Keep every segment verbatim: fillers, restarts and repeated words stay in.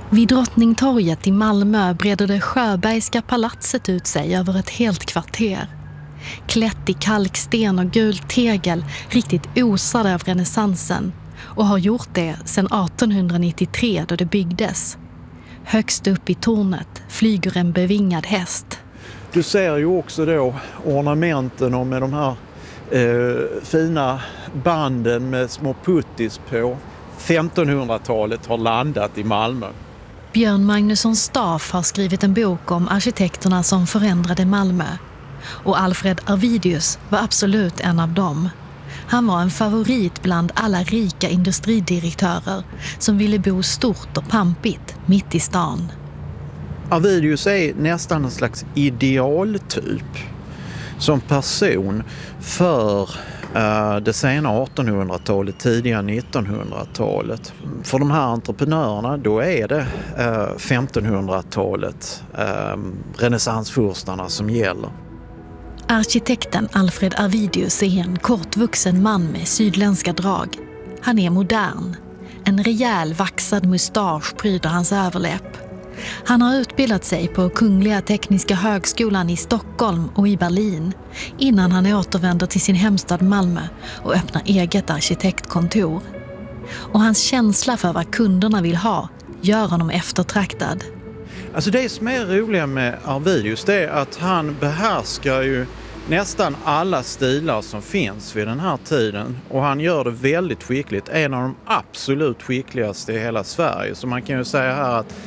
Vid Drottningtorget i Malmö breder det Sjöbergska palatset ut sig över ett helt kvarter. Klätt i kalksten och gult tegel, riktigt osad av renässansen, och har gjort det sedan artonhundranittiotre då det byggdes. Högst upp i tornet flyger en bevingad häst. Du ser ju också då ornamenten och med de här eh, fina banden med små puttis på. femtonhundratalet har landat i Malmö. Björn Magnusson Staff har skrivit en bok om arkitekterna som förändrade Malmö. Och Alfred Arvidius var absolut en av dem. Han var en favorit bland alla rika industridirektörer som ville bo stort och pampigt mitt i stan. Arvidius är nästan en slags idealtyp som person för uh, det sena artonhundratalet, tidiga nittonhundratalet. För de här entreprenörerna då är det uh, femtonhundratalet, uh, renässansfurstarna som gäller. Arkitekten Alfred Arvidius är en kortvuxen man med sydländska drag. Han är modern. En rejäl vaxad mustasch pryder hans överläpp. Han har utbildat sig på Kungliga Tekniska högskolan i Stockholm och i Berlin innan han återvänder till sin hemstad Malmö och öppnar eget arkitektkontor. Och hans känsla för vad kunderna vill ha gör honom eftertraktad. Alltså det som är roliga med Arvidius, det är att han behärskar ju nästan alla stilar som finns vid den här tiden. Och han gör det väldigt skickligt. En av de absolut skickligaste i hela Sverige. Så man kan ju säga här att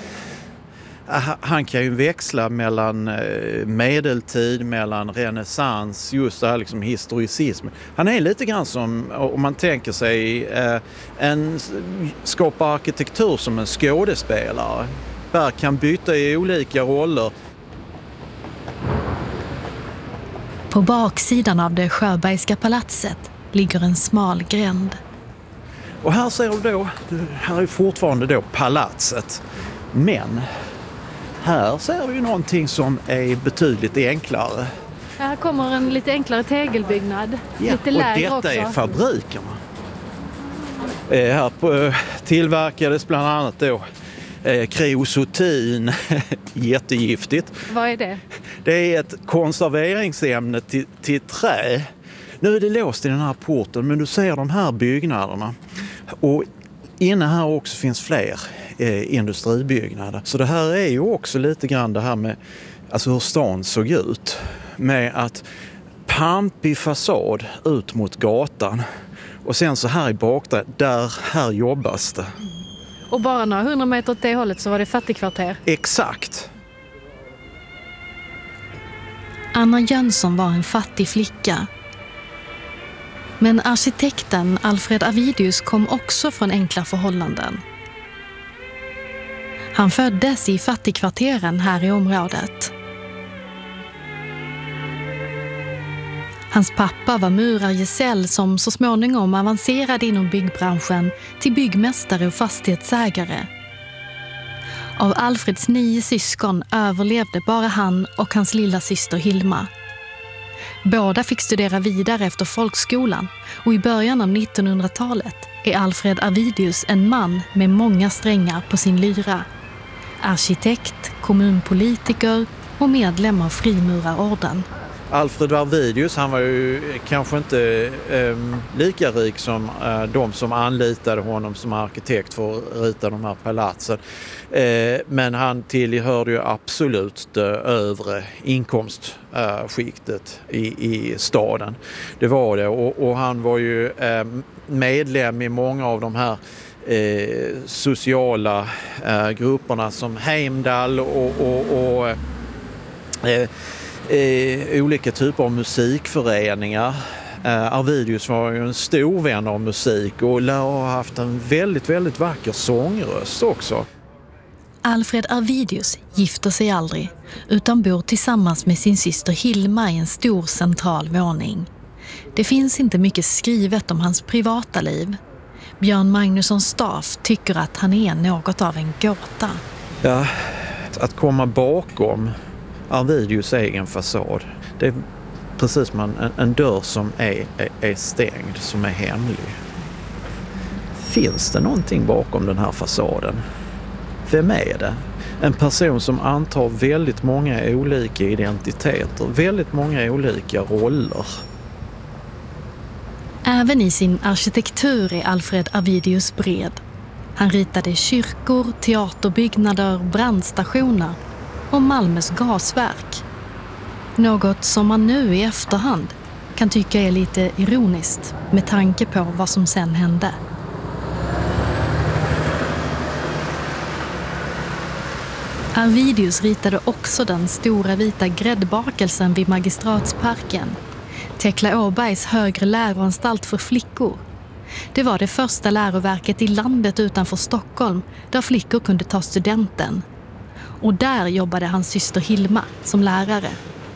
han kan ju växla mellan medeltid, mellan renässans, just det här liksom historicism. Han är lite grann som, om man tänker sig, en skapar arkitektur som en skådespelare. Där kan byta i olika roller. På baksidan av det Sjöbergska palatset ligger en smal gränd. Och här ser du då, här är fortfarande då palatset. Men här ser vi ju någonting som är betydligt enklare. Här kommer en lite enklare tegelbyggnad. Ja, lite lägre och detta också. är fabrikerna. Eh, här på, tillverkades bland annat då eh, kreosotin, jättegiftigt. Vad är det? Det är ett konserveringsämne till, till trä. Nu är det låst i den här porten, men du ser de här byggnaderna. Och inne här också finns fler eh, industribyggnader. Så det här är ju också lite grann det här med alltså hur stan såg ut. Med att pampig fasad ut mot gatan. Och sen så här i bakdra, där här jobbas det. Och bara några hundra meter åt det hållet så var det fattigkvarter. Exakt. Anna Jönsson var en fattig flicka. Men arkitekten Alfred Arvidius kom också från enkla förhållanden. Han föddes i fattigkvarteren här i området. Hans pappa var murargesäll som så småningom avancerade inom byggbranschen till byggmästare och fastighetsägare. Av Alfreds nio syskon överlevde bara han och hans lilla syster Hilma. Båda fick studera vidare efter folkskolan och i början av nittonhundratalet är Alfred Arvidius en man med många strängar på sin lyra. Arkitekt, kommunpolitiker och medlem av Frimurarorden. Alfred Arvidius, han var ju kanske inte eh, lika rik som eh, de som anlitade honom som arkitekt för att rita de här palatsen. Eh, men han tillhörde ju absolut det övre inkomstskiktet eh, i, i staden. Det var det. Och, och han var ju eh, medlem i många av de här eh, sociala eh, grupperna som Heimdall och... och, och eh, Eh, olika typer av musikföreningar. Eh, Arvidius var ju en stor vän av musik och lär ha haft en väldigt, väldigt vacker sångröst också. Alfred Arvidius gifter sig aldrig utan bor tillsammans med sin syster Hilma i en stor central våning. Det finns inte mycket skrivet om hans privata liv. Björn Magnusson Staff tycker att han är något av en gåta. Ja, att komma bakom Arvidius egen fasad. Det är precis som en, en dörr som är, är, är stängd, som är hemlig. Finns det någonting bakom den här fasaden? vem är det? En person som antar väldigt många olika identiteter, väldigt många olika roller. Även i sin arkitektur är Alfred Arvidius bred. Han ritade kyrkor, teaterbyggnader, brandstationer och Malmös gasverk. Något som man nu i efterhand kan tycka är lite ironiskt med tanke på vad som sen hände. Arvidius ritade också den stora vita gräddbakelsen vid Magistratsparken, Tekla Åbergs högre läroanstalt för flickor. Det var det första läroverket i landet utanför Stockholm där flickor kunde ta studenten. Och där jobbade hans syster Hilma som lärare.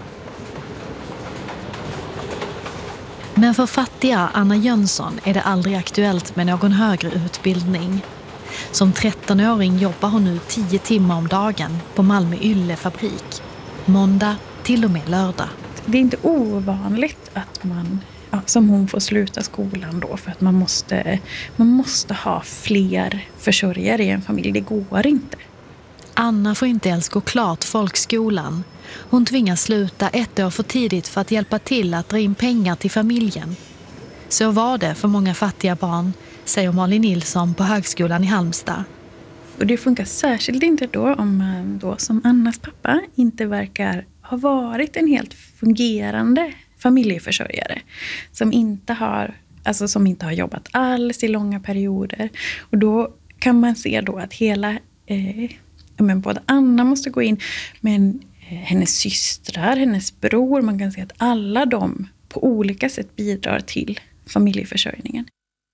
Men för fattiga Anna Jönsson är det aldrig aktuellt med någon högre utbildning. Som trettonåring jobbar hon nu tio timmar om dagen på Malmö Yllefabrik. Måndag till och med lördag. Det är inte ovanligt att man, ja, som hon, får sluta skolan då för att man måste, man måste ha fler försörjare i en familj. Det går inte. Anna får inte ens gå klart folkskolan. Hon tvingas sluta ett år för tidigt för att hjälpa till att dra in pengar till familjen. Så var det för många fattiga barn, säger Malin Nilsson på högskolan i Halmstad. Och det funkar särskilt inte då om man då som Annas pappa inte verkar ha varit en helt fungerande familjeförsörjare. Som inte har, alltså som inte har jobbat alls i långa perioder. Och då kan man se då att hela, eh, men både Anna måste gå in, men eh, hennes systrar, hennes bror, man kan se att alla de på olika sätt bidrar till familjeförsörjningen.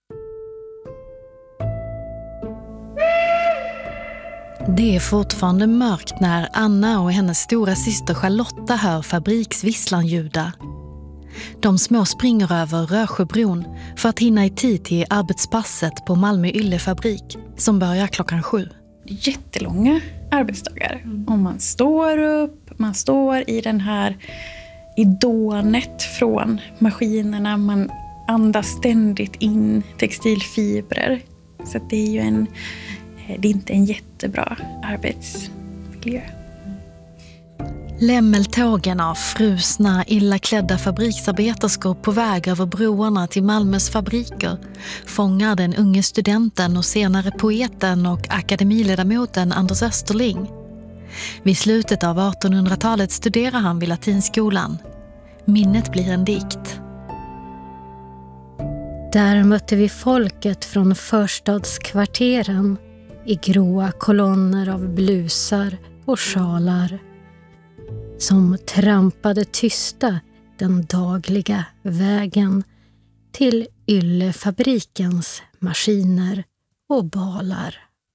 Det är fortfarande mörkt när Anna och hennes stora syster Charlotta hör fabriksvisslan ljuda. De små springer över Rösjöbron för att hinna i tid till arbetspasset på Malmö Yllefabrik som börjar klockan sju. Jättelånga arbetsdagar. Om man står upp, man står i den här idonet från maskinerna, man andas ständigt in textilfibrer. Så att det är ju en, det är inte en jättebra arbetsmiljö. Lämmeltågen av frusna, illa klädda fabriksarbeterskor på väg över broarna till Malmös fabriker fångar den unge studenten och senare poeten och akademiledamoten Anders Österling. Vid slutet av artonhundratalet studerar han vid Latinskolan. Minnet blir en dikt. Där mötte vi folket från förstadskvarteren i gråa kolonner av blusar och sjalar som trampade tysta den dagliga vägen till Yllefabrikens maskiner och balar.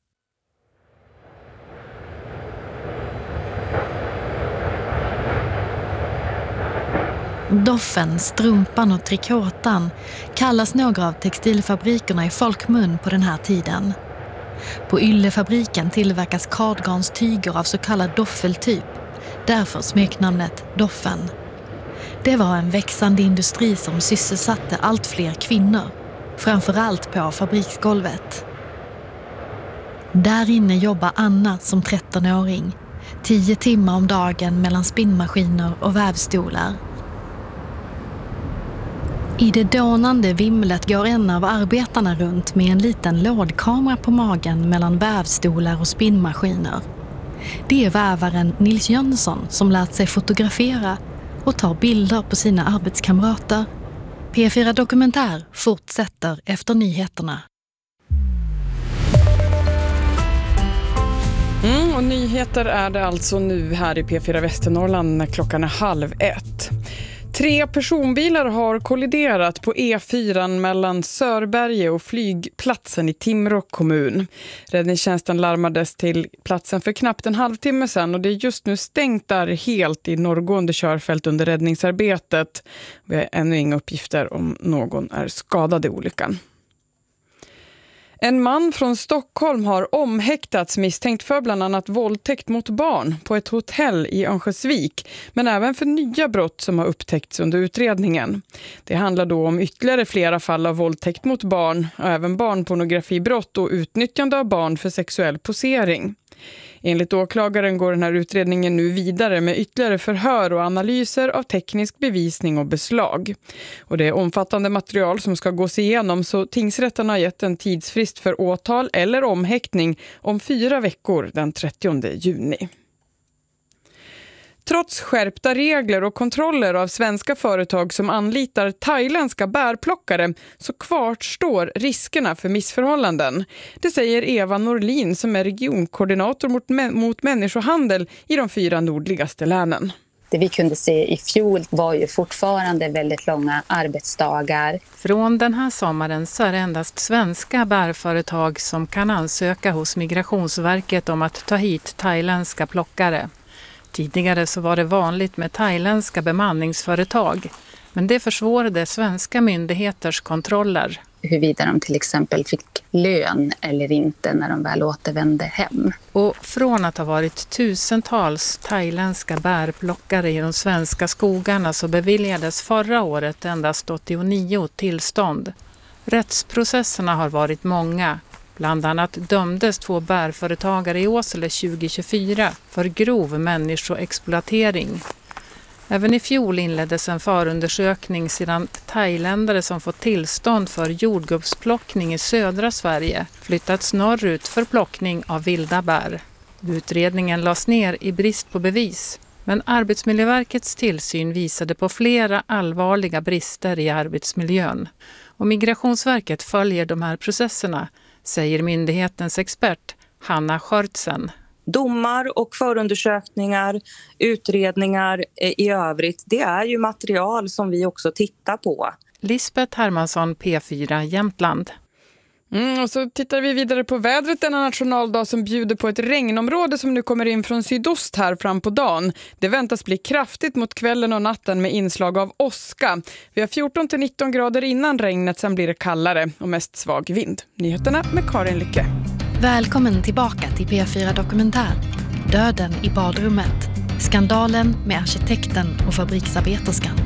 Doffen, strumpan och trikåtan kallas några av textilfabrikerna i folkmun på den här tiden. På Yllefabriken tillverkas kardgarnstyger av så kallad doffeltyp, därför smeknamnet Doffen. Det var en växande industri som sysselsatte allt fler kvinnor, framförallt på fabriksgolvet. Där inne jobbar Anna som trettonåring, tio timmar om dagen mellan spinnmaskiner och vävstolar. I det dånande vimlet går en av arbetarna runt med en liten lådkamera på magen mellan vävstolar och spinnmaskiner. Det är vävaren Nils Jönsson som lärt sig fotografera och tar bilder på sina arbetskamrater. P fyra Dokumentär fortsätter efter nyheterna. Mm, och nyheter är det alltså nu här i P fyra Västernorrland när klockan är halv ett. Tre personbilar har kolliderat på E fyra mellan Sörberge och flygplatsen i Timrå kommun. Räddningstjänsten larmades till platsen för knappt en halvtimme sedan och det är just nu stängt där helt i norrgående körfält under räddningsarbetet. Vi har ännu inga uppgifter om någon är skadad i olyckan. En man från Stockholm har omhäktats misstänkt för bland annat våldtäkt mot barn på ett hotell i Örnsköldsvik, men även för nya brott som har upptäckts under utredningen. Det handlar då om ytterligare flera fall av våldtäkt mot barn och även barnpornografibrott och utnyttjande av barn för sexuell posering. Enligt åklagaren går den här utredningen nu vidare med ytterligare förhör och analyser av teknisk bevisning och beslag. Och det är omfattande material som ska gås igenom, så tingsrätten har gett en tidsfrist för åtal eller omhäktning om fyra veckor den trettionde juni. Trots skärpta regler och kontroller av svenska företag som anlitar thailändska bärplockare så kvarstår riskerna för missförhållanden. Det säger Eva Norlin som är regionkoordinator mot, mot människohandel i de fyra nordligaste länen. Det vi kunde se i fjol var ju fortfarande väldigt långa arbetsdagar. Från den här sommaren så är det endast svenska bärföretag som kan ansöka hos Migrationsverket om att ta hit thailändska plockare. Tidigare så var det vanligt med thailändska bemanningsföretag, men det försvårade svenska myndigheters kontroller. Huruvida de till exempel fick lön eller inte när de väl återvände hem. Och från att ha varit tusentals thailändska bärplockare i de svenska skogarna så beviljades förra året endast åttionio tillstånd. Rättsprocesserna har varit många. Bland annat dömdes två bärföretagare i Åsele tjugo tjugofyra för grov människoexploatering. Även i fjol inleddes en förundersökning sedan thailändare som fått tillstånd för jordgubbsplockning i södra Sverige flyttats norrut för plockning av vilda bär. Utredningen lades ner i brist på bevis, men Arbetsmiljöverkets tillsyn visade på flera allvarliga brister i arbetsmiljön. Och Migrationsverket följer de här processerna, säger myndighetens expert Hanna Skörtsen. Domar och förundersökningar, utredningar i övrigt, det är ju material som vi också tittar på. Lisbeth Hermansson, P fyra Jämtland. Mm, och så tittar vi vidare på vädret denna nationaldag som bjuder på ett regnområde som nu kommer in från sydost här fram på dagen. Det väntas bli kraftigt mot kvällen och natten med inslag av åska. Vi har fjorton till nitton grader innan regnet, sen blir det kallare och mest svag vind. Nyheterna med Karin Lycke. Välkommen tillbaka till P fyra Dokumentär. Döden i badrummet. Skandalen med arkitekten och fabriksarbeterskan.